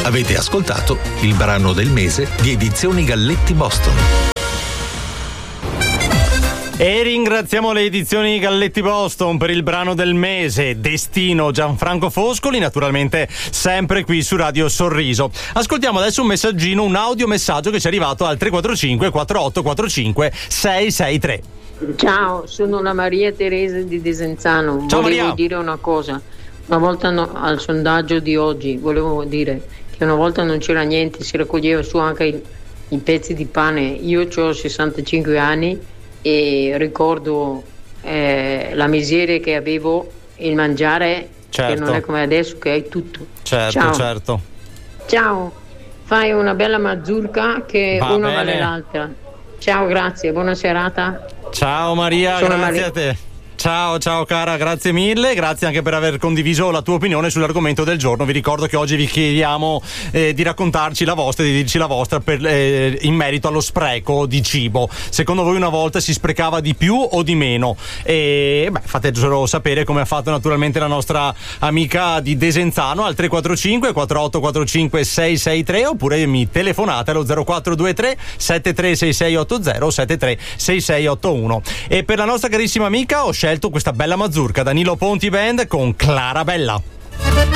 Avete ascoltato il brano del mese di Edizioni Galletti Boston. E ringraziamo le edizioni Galletti Boston per il brano del mese, Destino, Gianfranco Foscoli, naturalmente sempre qui su Radio Sorriso. Ascoltiamo adesso un messaggino, un audiomessaggio che ci è arrivato al 345 4845 663. Ciao, sono la Maria Teresa di Desenzano. Ciao, volevo Maria. dire una cosa. Una volta al sondaggio di oggi volevo dire che una volta non c'era niente, si raccoglieva su anche i pezzi di pane. Io ho 65 anni e ricordo la miseria che avevo, il mangiare, Certo. che non è come adesso che hai tutto. Certo, Ciao. certo. Ciao, fai una bella mazurka che Va una bene. vale l'altra. Ciao, grazie, buona serata. Ciao Maria, Sono grazie Maria. a te. Ciao cara, grazie mille, grazie anche per aver condiviso la tua opinione sull'argomento del giorno. Vi ricordo che oggi vi chiediamo di raccontarci la vostra, di dirci la vostra in merito allo spreco di cibo. Secondo voi una volta si sprecava di più o di meno? E fatecelo sapere, come ha fatto naturalmente la nostra amica di Desenzano al 345 4845 663, oppure mi telefonate allo 0423 736680 736681. E per la nostra carissima amica ho scelto questa bella mazurka, Danilo Ponti Band con Clara Bella.